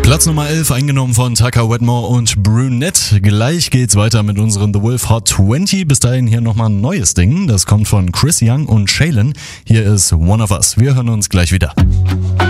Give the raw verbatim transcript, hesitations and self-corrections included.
Platz Nummer elf eingenommen von Tucker Wetmore und Brunette. Gleich geht's weiter mit unseren The Wolf Hot zwanzig. Bis dahin hier nochmal ein neues Ding. Das kommt von Chris Young und Shaylin. Hier ist One of Us. Wir hören uns gleich wieder.